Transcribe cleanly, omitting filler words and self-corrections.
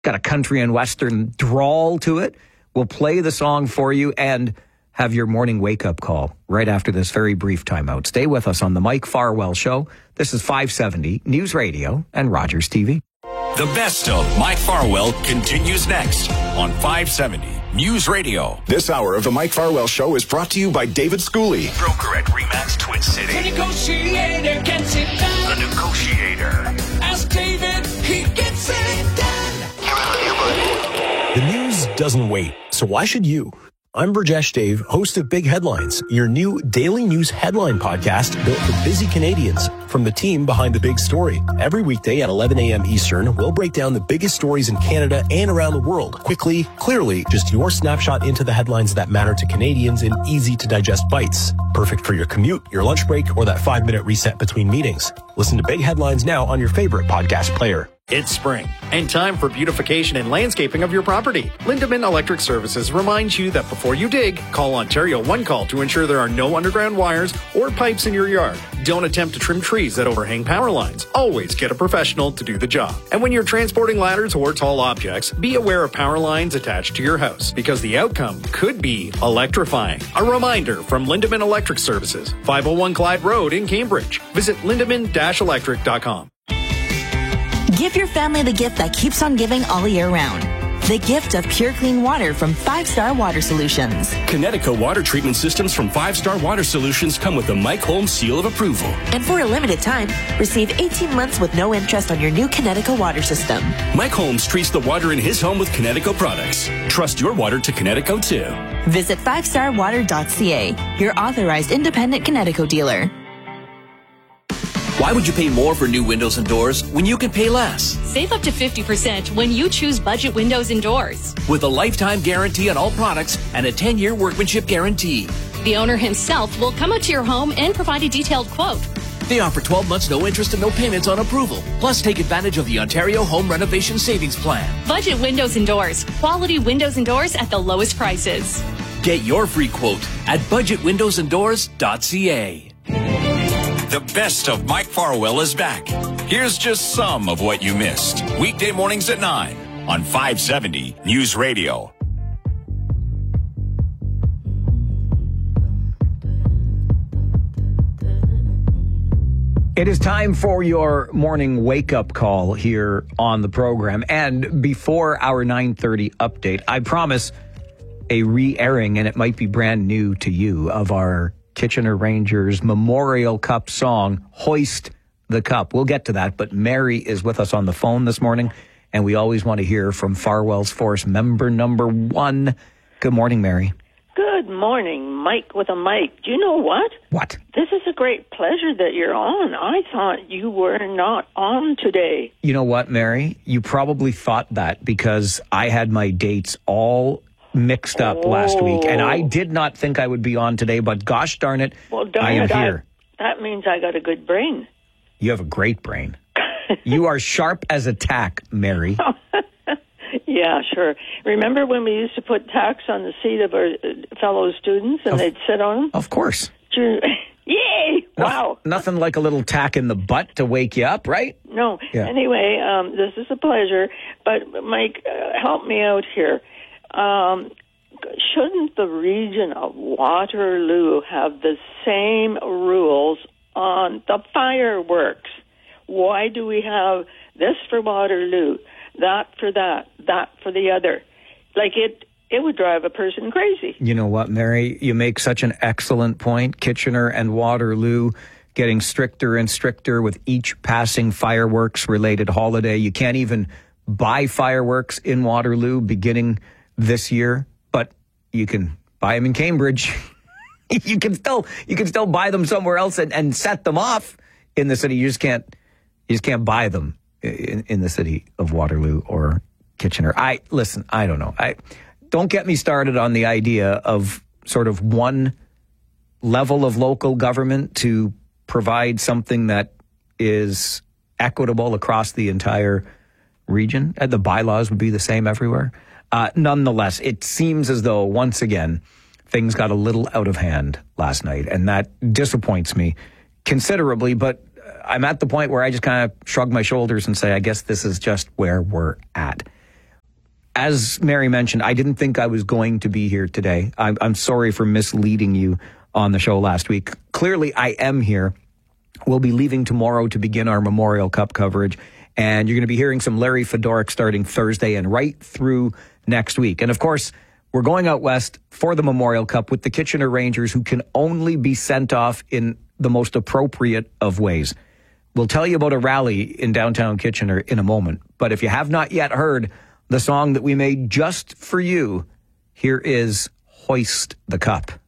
got a country and western drawl to it. We'll play the song for you and have your morning wake-up call right after this very brief timeout. Stay with us on the Mike Farwell Show. This is 570 News Radio and Rogers TV. The best of Mike Farwell continues next on 570 News Radio. This hour of the Mike Farwell Show is brought to you by David Schooley, Broker at RE/MAX Twin City. The negotiator gets it done. The Negotiator. Ask David, he gets it done. The news doesn't wait, so why should you? I'm Burjesh Dave, host of Big Headlines, your new daily news headline podcast built for busy Canadians from the team behind the big story. Every weekday at 11 a.m. Eastern, we'll break down the biggest stories in Canada and around the world quickly, clearly, just your snapshot into the headlines that matter to Canadians in easy-to-digest bites. Perfect for your commute, your lunch break, or that 5-minute reset between meetings. Listen to Big Headlines now on your favorite podcast player. It's spring and time for beautification and landscaping of your property. Lindemann Electric Services reminds you that before you dig, call Ontario One Call to ensure there are no underground wires or pipes in your yard. Don't attempt to trim trees that overhang power lines. Always get a professional to do the job. And when you're transporting ladders or tall objects, be aware of power lines attached to your house because the outcome could be electrifying. A reminder from Lindemann Electric Services, 501 Clyde Road in Cambridge. Visit lindemann-electric.com. Give your family the gift that keeps on giving all year round. The gift of pure clean water from 5 Star Water Solutions. Connecticut water treatment systems from 5 Star Water Solutions come with the Mike Holmes seal of approval. And for a limited time, receive 18 months with no interest on your new Connecticut water system. Mike Holmes treats the water in his home with Connecticut products. Trust your water to Connecticut too. Visit 5starwater.ca, your authorized independent Connecticut dealer. Why would you pay more for new windows and doors when you can pay less? Save up to 50% when you choose Budget Windows and Doors. With a lifetime guarantee on all products and a 10-year workmanship guarantee. The owner himself will come out to your home and provide a detailed quote. They offer 12 months no interest and no payments on approval. Plus, take advantage of the Ontario Home Renovation Savings Plan. Budget Windows and Doors. Quality windows and doors at the lowest prices. Get your free quote at budgetwindowsanddoors.ca. The best of Mike Farwell is back. Here's just some of what you missed. Weekday mornings at 9 on 570 News Radio. It is time for your morning wake-up call here on the program. And before our 9:30 update, I promise a re-airing, and it might be brand new to you, of our Kitchener Rangers Memorial Cup song, Hoist the Cup. We'll get to that, but Mary is with us on the phone this morning, and we always want to hear from Farwell's Force member number 1. Good morning, Mary. Good morning, Mike with a mic. Do you know what? What? This is a great pleasure that you're on. I thought you were not on today. You know what, Mary? You probably thought that because I had my dates all mixed up last week, and I did not think I would be on today, but gosh darn it, I am here. That means I got a good brain. You have a great brain. You are sharp as a tack, Mary. Yeah, sure. Remember when we used to put tacks on the seat of our fellow students and they'd sit on them? Of course. Yay! Wow. Nothing like a little tack in the butt to wake you up, right? No. Yeah. Anyway, this is a pleasure, but Mike, help me out here. Shouldn't the region of Waterloo have the same rules on the fireworks? Why do we have this for Waterloo, that for that for the other? Like it would drive a person crazy. You know what, Mary? You make such an excellent point. Kitchener and Waterloo getting stricter and stricter with each passing fireworks-related holiday. You can't even buy fireworks in Waterloo beginning this year, but you can buy them in Cambridge. you can still buy them somewhere else and set them off in the city. You just can't buy them in the city of Waterloo or Kitchener. I don't know. Don't get me started on the idea of sort of one level of local government to provide something that is equitable across the entire region. The bylaws would be the same everywhere. Nonetheless, it seems as though, once again, things got a little out of hand last night, and that disappoints me considerably, but I'm at the point where I just kind of shrug my shoulders and say, I guess this is just where we're at. as Mary mentioned, I didn't think I was going to be here today. I'm sorry for misleading you on the show last week. Clearly, I am here. We'll be leaving tomorrow to begin our Memorial Cup coverage, and you're going to be hearing some Larry Fedoruk starting Thursday and right through next week. And of course, we're going out west for the Memorial Cup with the Kitchener Rangers, who can only be sent off in the most appropriate of ways. We'll tell you about a rally in downtown Kitchener in a moment, but if you have not yet heard the song that we made just for you, here is Hoist the Cup.